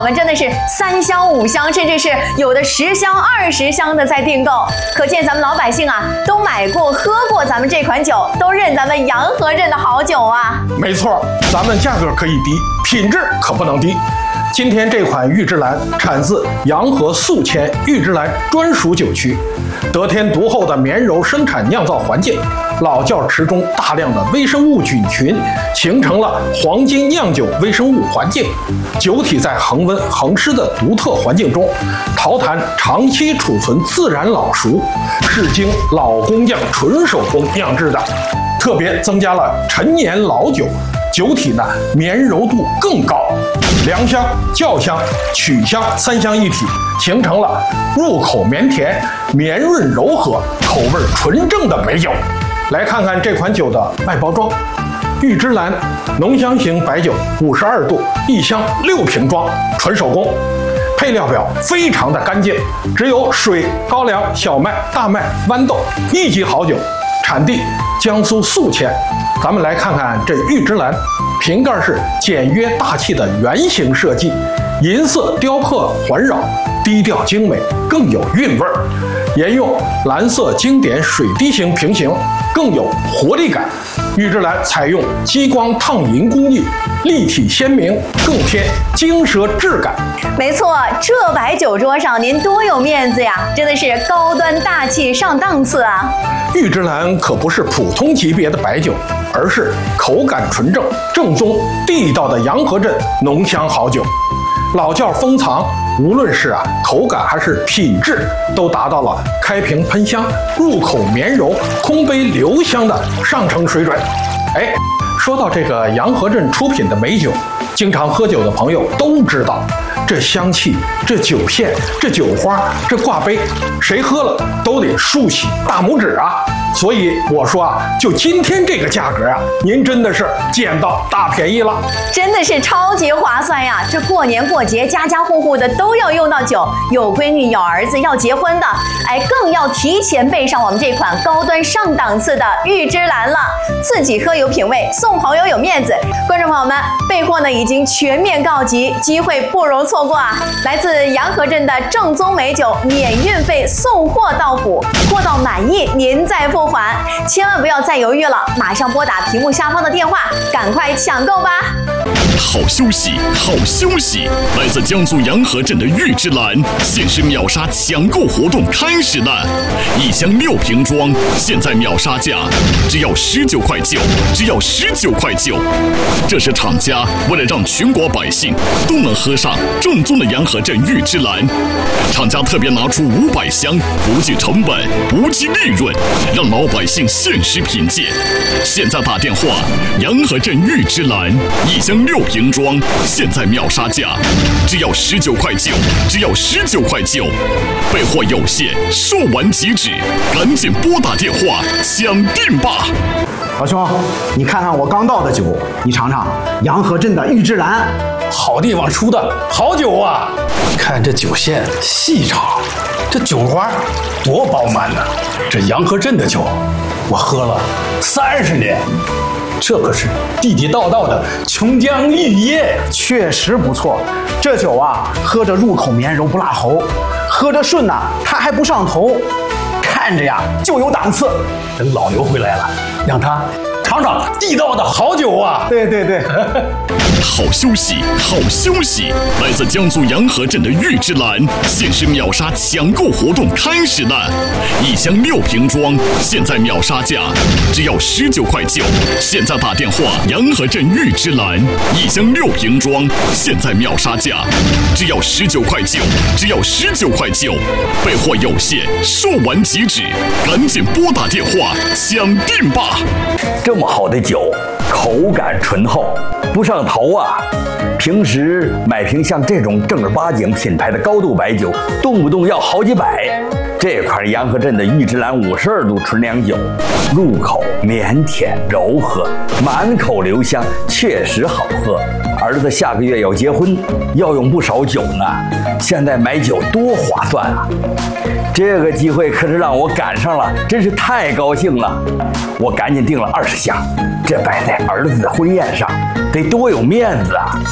我们真的是3箱5箱，甚至是有的10箱20箱的在订购，可见咱们老百姓啊都买过喝过咱们这款酒，都认咱们洋河镇的好酒啊。 没错，咱们价格可以低，品质可不能低。今天这款玉芝兰产自洋河宿迁玉芝兰专属酒区，得天独厚的绵柔生产酿造环境，老窖池中大量的微生物菌群形成了黄金酿酒微生物环境，酒体在恒温恒湿的独特环境中，陶坛长期储存自然老熟，是经老工匠纯手工酿制的，特别增加了陈年老酒，酒体呢绵柔度更高，凉香、酵香、曲香3香一体，形成了入口绵甜、绵润柔和、口味纯正的美酒。来看看这款酒的外包装，玉芝兰浓香型白酒，52度，1箱6瓶装，纯手工。配料表非常的干净，只有水、高粱、小麦、大麦、豌豆，1级好酒，产地江苏宿迁。咱们来看看这玉芝兰，瓶盖是简约大气的圆形设计，银色雕刻环绕，低调精美，更有韵味儿。沿用蓝色经典水滴形瓶型，更有活力感。玉芝兰采用激光烫银工艺，立体鲜明，更添精奢质感。 没错，这摆酒桌上您多有面子呀，真的是高端大气上档次啊！ 玉芝兰可不是普通级别的白酒，而是口感纯正、正宗地道的洋河镇浓香好酒。老窖封藏，无论是口感还是品质，都达到了开瓶喷香、入口绵柔、空杯留香的上乘水准。哎，说到这个洋河镇出品的美酒，经常喝酒的朋友都知道，这香气、这酒线、这酒花、这挂杯，谁喝了都得竖起大拇指啊！所以我说就今天这个价格您真的是捡到大便宜了， 真的是超级划算呀！这过年过节，家家户户的都要用到酒，有闺女、有儿子要结婚的，更要提前备上我们这款高端上档次的玉芝兰了。自己喝有品位，送朋友有面子。观众朋友们，备货呢已经全面告急，机会不容错过啊！来自洋河镇的正宗美酒，免运费送货到府，货到满意您再付款，千万不要再犹豫了，马上拨打屏幕下方的电话，赶快抢购吧！ 好休息，好休息！来自江苏洋河镇的玉芝兰限时秒杀抢购活动开始了，1箱6瓶装，现在秒杀价只要19块9，只要19块9。这是厂家为了让全国百姓都能喝上正宗的洋河镇玉芝兰，厂家特别拿出500箱，不计成本，不计利润，让老百姓限时品鉴。现在打电话，洋河镇玉芝兰1箱6瓶装，现在秒杀价只要19块9，只要19块9。备货有限，售完即止，赶紧拨打电话抢订吧！ 老兄，你看看我刚倒的酒，你尝尝洋河镇的玉芝兰， 好地方出的好酒啊！ 看这酒线细长，这酒花多饱满呢！这洋河镇的酒，我喝了30年，这可是地地道道的琼浆玉液， 确实不错。这酒喝着入口绵柔不辣喉，喝着顺它还不上头，看着就有档次。 等老刘回来了，让他尝尝地道的好酒啊！ 对对对。 好休息，好休息！来自江苏洋河镇的玉芝兰限时秒杀抢购活动开始了，1箱6瓶装，现在秒杀价只要19块9。现在打电话，洋河镇玉芝兰1箱6瓶装，现在秒杀价只要19块9，只要19块9。备货有限，售完即止，赶紧拨打电话抢订吧！ 这么好的酒，口感醇厚，不上头啊！平时买瓶像这种正儿八经品牌的高度白酒，动不动要好几百。这款洋河镇的玉芝兰52度纯粮酒，入口绵甜柔和，满口留香，确实好喝。儿子下个月要结婚，要用不少酒呢，现在买酒多划算啊！这个机会可是让我赶上了，真是太高兴了。我赶紧订了20箱，这摆在儿子的婚宴上，得多有面子啊！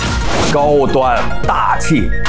高端大气，